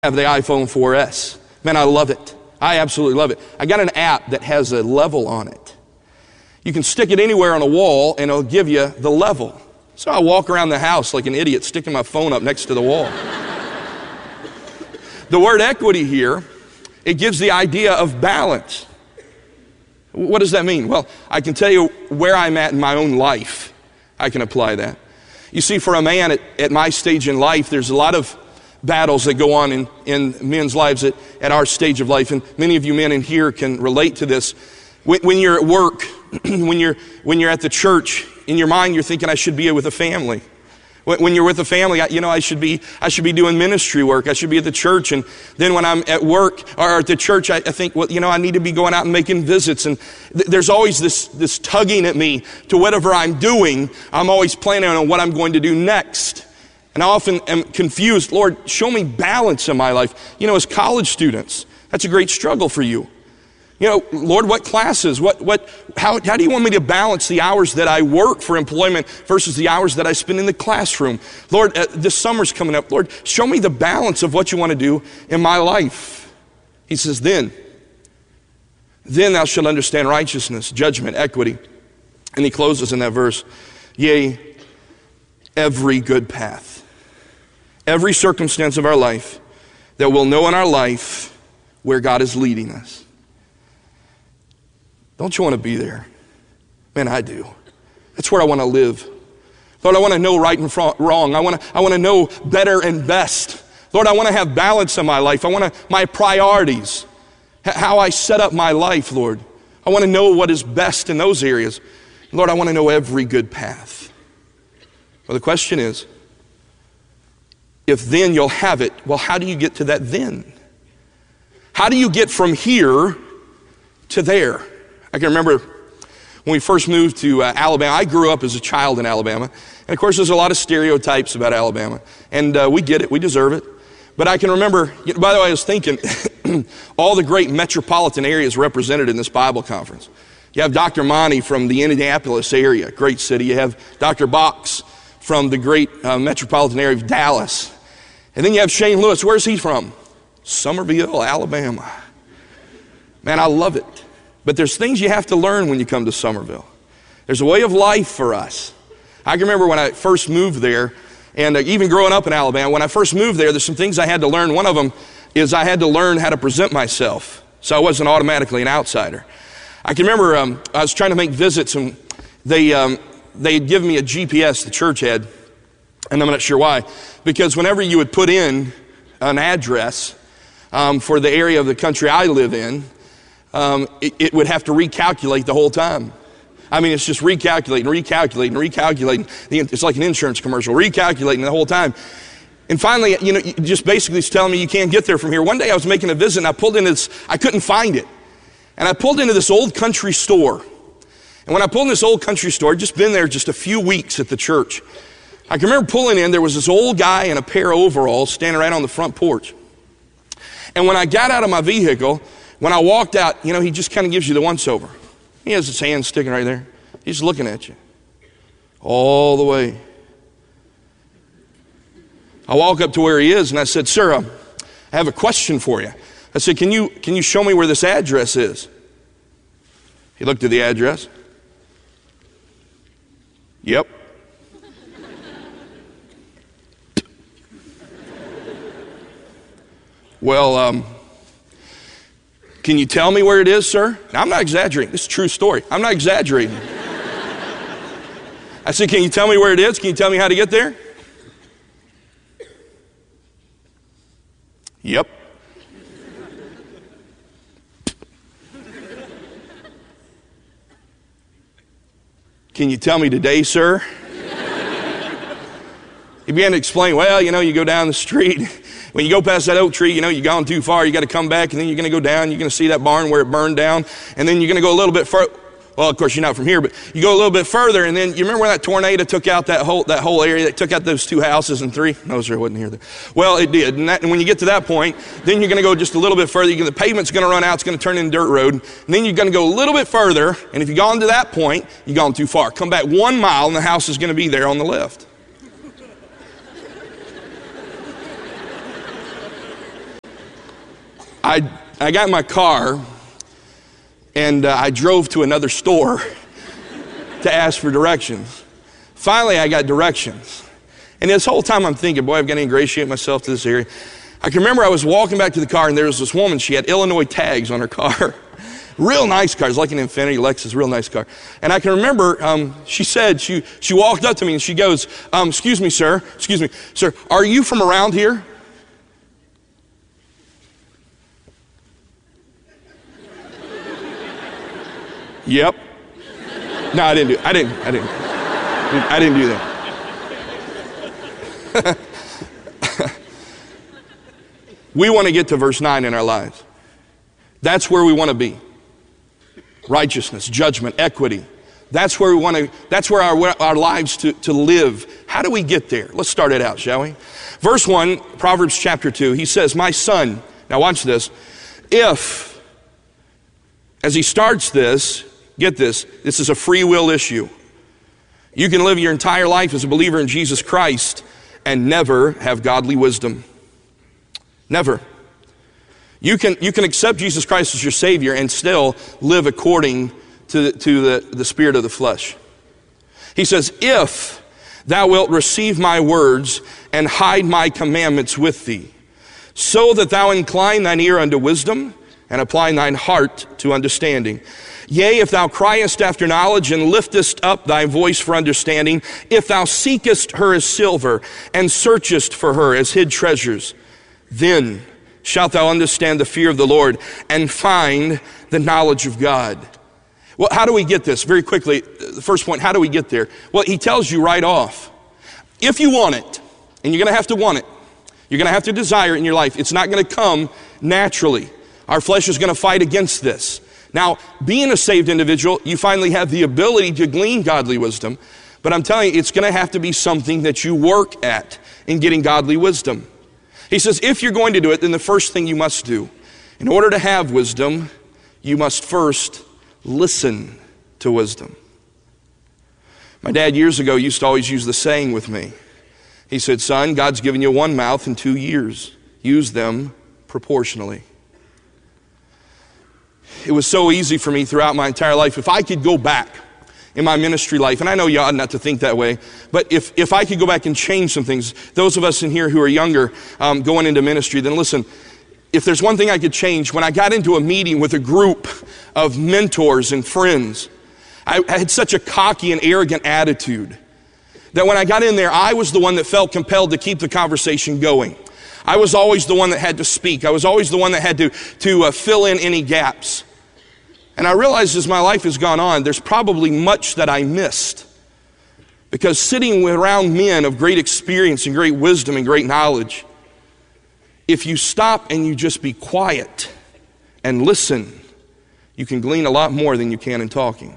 Have the iPhone 4S. Man, I love it. I absolutely love it. I got an app that has a level on it. You can stick it anywhere on a wall and it'll give you the level. So I walk around the house like an idiot sticking my phone up next to the wall. The word equity here, it gives the idea of balance. What does that mean? Well, I can tell you where I'm at in my own life. I can apply that. You see, for a man at my stage in life, there's a lot of battles that go on in men's lives at our stage of life. And many of you men in here can relate to this. When you're at work, when you're at the church, in your mind you're thinking, I should be with a family. When you're with a family, I should be doing ministry work. I should be at the church. And then when I'm at work or at the church, I think, I need to be going out and making visits. And there's always this tugging at me to whatever I'm doing. I'm always planning on what I'm going to do next. And I often am confused. Lord, show me balance in my life. As college students, that's a great struggle for you. Lord, what classes, how do you want me to balance the hours that I work for employment versus the hours that I spend in the classroom? Lord, this summer's coming up. Lord, show me the balance of what you want to do in my life. He says, then thou shalt understand righteousness, judgment, equity. And he closes in that verse, yea, every good path. Every circumstance of our life that we'll know in our life where God is leading us. Don't you want to be there? Man, I do. That's where I want to live. Lord, I want to know right and wrong. I want to know better and best. Lord, I want to have balance in my life. I want my priorities, how I set up my life, Lord. I want to know what is best in those areas. Lord, I want to know every good path. Well, the question is, if then you'll have it, well, how do you get to that then? How do you get from here to there? I can remember when we first moved to Alabama. I grew up as a child in Alabama. And of course, there's a lot of stereotypes about Alabama. And we get it. We deserve it. But I can remember, by the way, I was thinking, all the great metropolitan areas represented in this Bible conference. You have Dr. Monty from the Indianapolis area, great city. You have Dr. Box from the great metropolitan area of Dallas. And then you have Shane Lewis. Where's he from? Summerville, Alabama. Man, I love it. But there's things you have to learn when you come to Summerville. There's a way of life for us. I can remember when I first moved there, and even growing up in Alabama, when I first moved there, there's some things I had to learn. One of them is I had to learn how to present myself, so I wasn't automatically an outsider. I can remember I was trying to make visits, and they had given me a GPS, the church had, and I'm not sure why, because whenever you would put in an address for the area of the country I live in, it would have to recalculate the whole time. I mean, it's just recalculating. It's like an insurance commercial, recalculating the whole time. And finally, just basically it's telling me you can't get there from here. One day I was making a visit and I pulled into this, I couldn't find it. And I pulled into this old country store. And when I pulled in this old country store, I'd just been there just a few weeks at the church. I can remember pulling in, there was this old guy in a pair of overalls standing right on the front porch. And when I got out of my vehicle, when I walked out, he just kind of gives you the once-over. He has his hand sticking right there. He's looking at you all the way. I walk up to where he is and I said, sir, I have a question for you. I said, can you show me where this address is? He looked at the address. Yep. Well, can you tell me where it is, sir? Now, I'm not exaggerating. This is a true story. I'm not exaggerating. I said, can you tell me where it is? Can you tell me how to get there? Yep. Can you tell me today, sir? He began to explain, well, you go down the street. When you go past that oak tree, you've gone too far. You got to come back, and then you're going to go down. You're going to see that barn where it burned down, and then you're going to go a little bit further. Well, of course, you're not from here, but you go a little bit further, and then you remember when that tornado took out that whole area, that took out those two houses and three? No, sir, it wasn't here. Well, it did. And when you get to that point, then you're going to go just a little bit further. The pavement's going to run out. It's going to turn into dirt road. And then you're going to go a little bit further, and if you've gone to that point, you've gone too far. Come back 1 mile, and the house is going to be there on the left. I got in my car and I drove to another store to ask for directions. Finally, I got directions. And this whole time I'm thinking, boy, I've got to ingratiate myself to this area. I can remember I was walking back to the car and there was this woman, she had Illinois tags on her car. Real nice car, it's like an Infiniti Lexus, real nice car. And I can remember, she said, she walked up to me and she goes, excuse me, sir, are you from around here? Yep. No, I didn't do that. We want to get to verse 9 in our lives. That's where we want to be. Righteousness, judgment, equity. That's where we want to, that's where our lives to live. How do we get there? Let's start it out, shall we? Verse 1, Proverbs chapter 2, he says, my son, now watch this, if, as he starts this, get this is a free will issue. You can live your entire life as a believer in Jesus Christ and never have godly wisdom. Never. You can accept Jesus Christ as your Savior and still live according to the spirit of the flesh. He says, if thou wilt receive my words and hide my commandments with thee, so that thou incline thine ear unto wisdom and apply thine heart to understanding. Yea, if thou criest after knowledge and liftest up thy voice for understanding, if thou seekest her as silver and searchest for her as hid treasures, then shalt thou understand the fear of the Lord and find the knowledge of God. Well, how do we get this? Very quickly, the first point, how do we get there? Well, he tells you right off. If you want it, and you're going to have to want it, you're going to have to desire it in your life. It's not going to come naturally. Our flesh is going to fight against this. Now, being a saved individual, you finally have the ability to glean godly wisdom, but I'm telling you, it's going to have to be something that you work at in getting godly wisdom. He says, if you're going to do it, then the first thing you must do, in order to have wisdom, you must first listen to wisdom. My dad years ago used to always use the saying with me. He said, son, God's given you one mouth and 2 ears. Use them proportionally. It was so easy for me throughout my entire life. If I could go back in my ministry life, and I know you ought not to think that way, but if I could go back and change some things, those of us in here who are younger going into ministry, then listen, if there's one thing I could change, when I got into a meeting with a group of mentors and friends, I had such a cocky and arrogant attitude that when I got in there, I was the one that felt compelled to keep the conversation going. I was always the one that had to speak. I was always the one that had to fill in any gaps. And I realized as my life has gone on, there's probably much that I missed. Because sitting around men of great experience and great wisdom and great knowledge, if you stop and you just be quiet and listen, you can glean a lot more than you can in talking.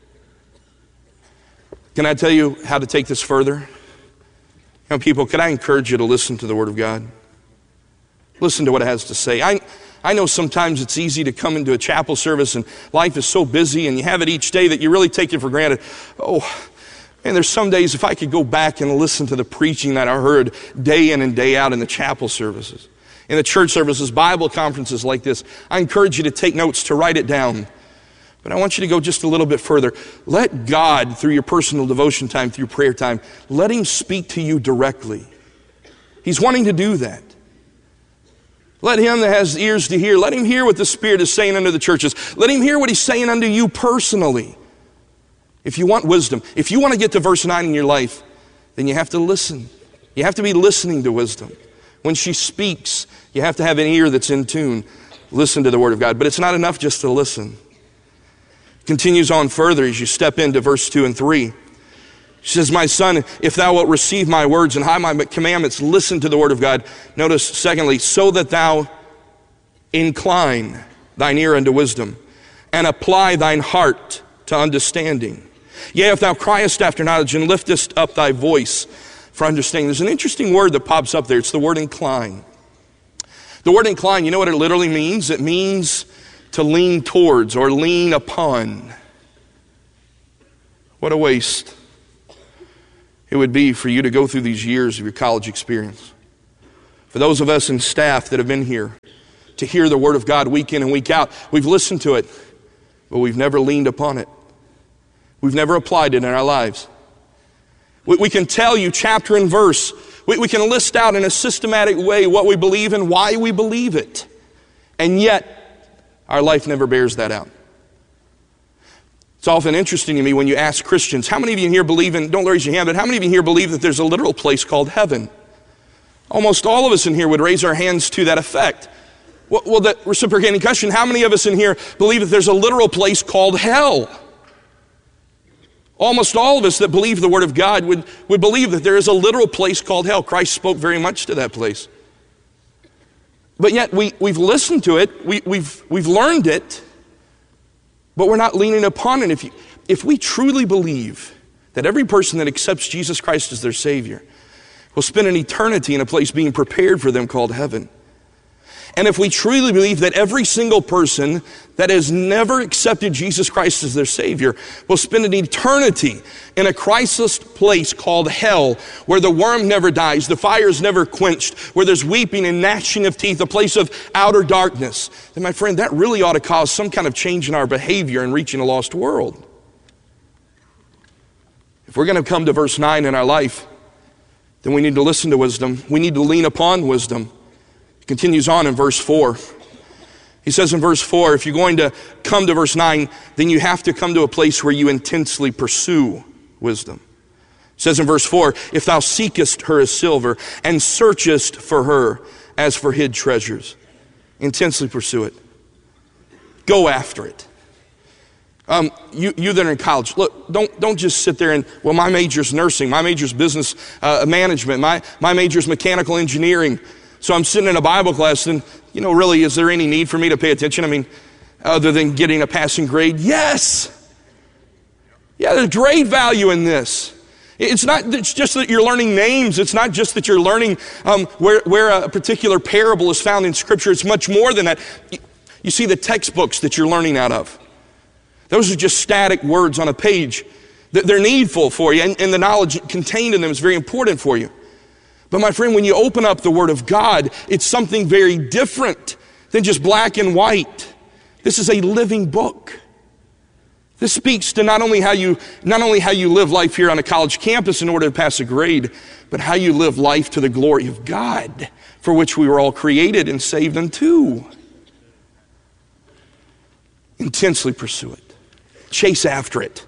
Can I tell you how to take this further? Young people, could I encourage you to listen to the Word of God? Listen to what it has to say. I know sometimes it's easy to come into a chapel service and life is so busy and you have it each day that you really take it for granted. Oh, man, there's some days if I could go back and listen to the preaching that I heard day in and day out in the chapel services, in the church services, Bible conferences like this, I encourage you to take notes, to write it down. But I want you to go just a little bit further. Let God, through your personal devotion time, through prayer time, let Him speak to you directly. He's wanting to do that. Let him that has ears to hear, let him hear what the Spirit is saying unto the churches. Let him hear what He's saying unto you personally. If you want wisdom, if you want to get to verse 9 in your life, then you have to listen. You have to be listening to wisdom. When she speaks, you have to have an ear that's in tune. Listen to the Word of God. But it's not enough just to listen. It continues on further as you step into verse 2 and 3. She says, my son, if thou wilt receive my words and hide my commandments, listen to the word of God. Notice, secondly, so that thou incline thine ear unto wisdom and apply thine heart to understanding. Yea, if thou criest after knowledge and liftest up thy voice for understanding. There's an interesting word that pops up there. It's the word incline. The word incline, you know what it literally means? It means to lean towards or lean upon. What a waste it would be for you to go through these years of your college experience. For those of us in staff that have been here to hear the Word of God week in and week out. We've listened to it, but we've never leaned upon it. We've never applied it in our lives. We can tell you chapter and verse. We can list out in a systematic way what we believe and why we believe it. And yet, our life never bears that out. It's often interesting to me when you ask Christians, how many of you in here believe in, don't raise your hand, but how many of you in here believe that there's a literal place called heaven? Almost all of us in here would raise our hands to that effect. Well, the reciprocating question, how many of us in here believe that there's a literal place called hell? Almost all of us that believe the Word of God would believe that there is a literal place called hell. Christ spoke very much to that place. But yet we've listened to it, we've learned it, but we're not leaning upon it. If we truly believe that every person that accepts Jesus Christ as their Savior will spend an eternity in a place being prepared for them called heaven, and if we truly believe that every single person that has never accepted Jesus Christ as their Savior will spend an eternity in a Christless place called hell, where the worm never dies, the fire is never quenched, where there's weeping and gnashing of teeth, a place of outer darkness, then my friend, that really ought to cause some kind of change in our behavior in reaching a lost world. If we're going to come to verse 9 in our life, then we need to listen to wisdom. We need to lean upon wisdom. Continues on in verse 4. He says in verse 4, if you're going to come to verse 9, then you have to come to a place where you intensely pursue wisdom. It says in verse 4, if thou seekest her as silver and searchest for her as for hid treasures. Intensely pursue it. Go after it. You that are in college, look, don't just sit there and, well, my major's nursing, my major's business management, my major's mechanical engineering. So I'm sitting in a Bible class and, really, is there any need for me to pay attention? I mean, other than getting a passing grade? Yes. Yeah, there's great value in this. It's just that you're learning names. It's not just that you're learning where a particular parable is found in Scripture. It's much more than that. You see the textbooks that you're learning out of. Those are just static words on a page. They're needful for you, and the knowledge contained in them is very important for you. But my friend, when you open up the Word of God, it's something very different than just black and white. This is a living book. This speaks to not only how you live life here on a college campus in order to pass a grade, but how you live life to the glory of God, for which we were all created and saved unto. Intensely pursue it. Chase after it.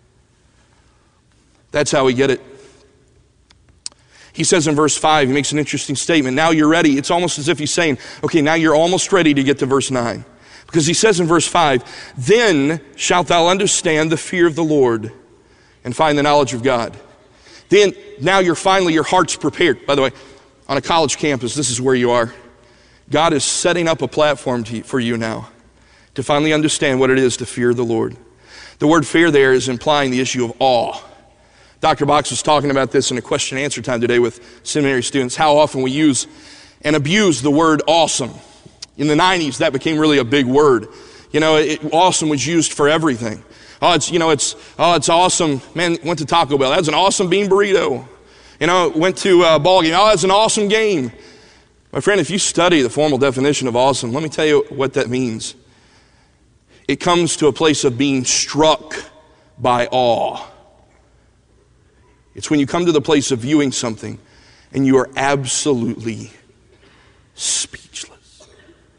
That's how we get it. He says in verse 5, he makes an interesting statement. Now you're ready. It's almost as if he's saying, okay, now you're almost ready to get to verse 9. Because he says in verse 5, then shalt thou understand the fear of the Lord and find the knowledge of God. Then, now your heart's prepared. By the way, on a college campus, this is where you are. God is setting up a platform for you now to finally understand what it is to fear the Lord. The word fear there is implying the issue of awe. Dr. Box was talking about this in a question and answer time today with seminary students, how often we use and abuse the word awesome. In the 90s, that became really a big word. Awesome was used for everything. It's awesome. Man, went to Taco Bell. That's an awesome bean burrito. Went to a ball game. Oh, that's an awesome game. My friend, if you study the formal definition of awesome, let me tell you what that means. It comes to a place of being struck by awe. It's when you come to the place of viewing something and you are absolutely speechless.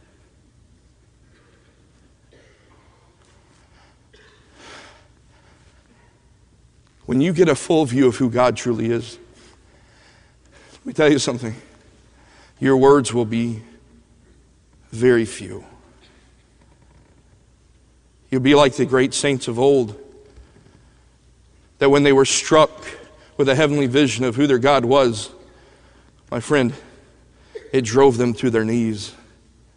When you get a full view of who God truly is, let me tell you something. Your words will be very few. You'll be like the great saints of old, that when they were struck with a heavenly vision of who their God was, my friend, it drove them to their knees.